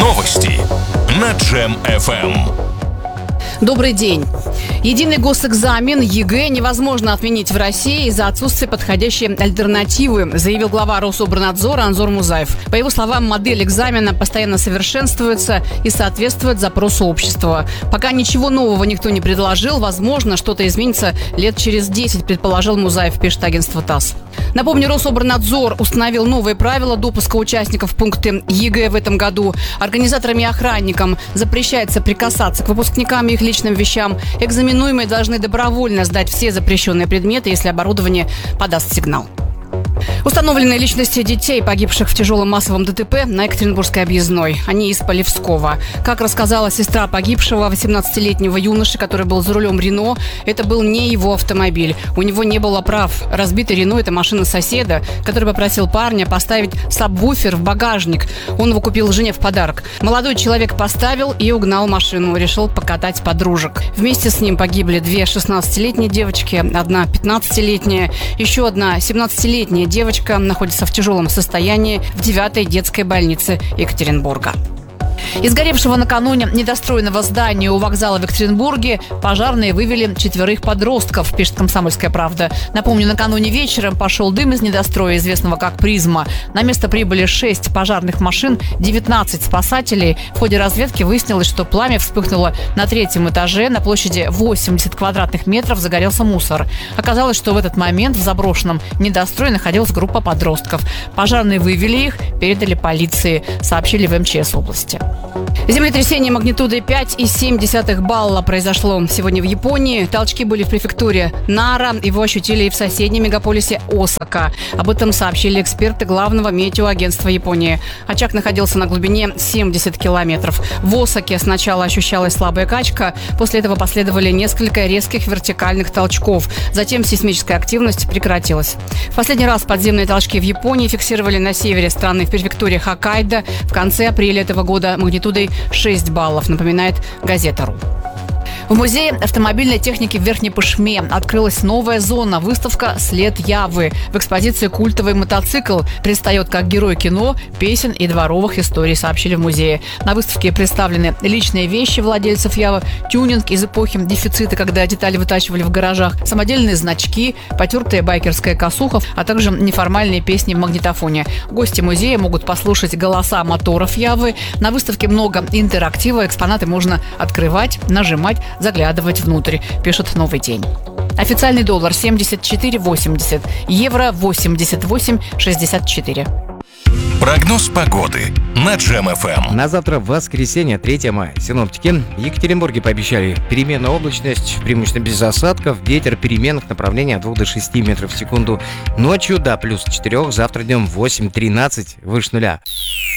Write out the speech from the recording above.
Новости на Джем FM. Добрый день. Единый госэкзамен ЕГЭ невозможно отменить в России из-за отсутствия подходящей альтернативы, заявил глава Рособорнадзора Анзор Музаев. По его словам, модель экзамена постоянно совершенствуется и соответствует запросу общества. Пока ничего нового никто не предложил, возможно, что-то изменится лет через 10, предположил Музаев, пишет агентство ТАСС. Напомню, Рособорнадзор установил новые правила допуска участников в пункты ЕГЭ в этом году. Организаторам и охранникам запрещается прикасаться к выпускникам и их личным вещам. Экзаменуемые должны добровольно сдать все запрещенные предметы, если оборудование подаст сигнал. Установлены личности детей, погибших в тяжелом массовом ДТП на Екатеринбургской объездной. Они из Полевского. Как рассказала сестра погибшего, 18-летнего юноши, который был за рулем Рено, это был не его автомобиль. У него не было прав. Разбитый Рено – это машина соседа, который попросил парня поставить сабвуфер в багажник. Он его купил жене в подарок. Молодой человек поставил и угнал машину. Решил покатать подружек. Вместе с ним погибли две 16-летние девочки, одна 15-летняя, еще одна 17-летняя девочка находится в тяжелом состоянии в 9-й детской больнице Екатеринбурга. Из горевшего накануне недостроенного здания у вокзала в Екатеринбурге пожарные вывели 4 подростков, пишет «Комсомольская правда». Напомню, накануне вечером пошел дым из недостроя, известного как «Призма». На место прибыли 6 пожарных машин, 19 спасателей. В ходе разведки выяснилось, что пламя вспыхнуло на 3-м этаже. На площади 80 квадратных метров загорелся мусор. Оказалось, что в этот момент в заброшенном недострое находилась группа подростков. Пожарные вывели их, передали полиции, сообщили в МЧС области. Землетрясение магнитудой 5,7 балла произошло сегодня в Японии. Толчки были в префектуре Нара. Его ощутили и в соседнем мегаполисе Осака. Об этом сообщили эксперты главного метеоагентства Японии. Очаг находился на глубине 70 километров. В Осаке сначала ощущалась слабая качка. После этого последовали несколько резких вертикальных толчков. Затем сейсмическая активность прекратилась. В последний раз подземные толчки в Японии фиксировали на севере страны в префектуре Хоккайдо в конце апреля этого года магнитудой 6 баллов, напоминает газета.ру. В музее автомобильной техники в Верхней Пышме открылась новая зона – выставка «След Явы». В экспозиции культовый мотоцикл предстает как герой кино, песен и дворовых историй, сообщили в музее. На выставке представлены личные вещи владельцев Явы, тюнинг из эпохи дефицита, когда детали вытачивали в гаражах, самодельные значки, потертая байкерская косуха, а также неформальные песни в магнитофоне. Гости музея могут послушать голоса моторов Явы. На выставке много интерактива, экспонаты можно открывать, нажимать, заглядывать внутрь, пишет «Новый день». Официальный доллар 74,80, евро 88,64. Прогноз погоды на Джем FM. На завтра, воскресенье, 3 мая. Синоптики в Екатеринбурге пообещали переменную облачность, преимущественно без осадков, ветер переменных направлений от 2 до 6 метров в секунду. Ночью до +4, завтра днем 8-13, выше нуля.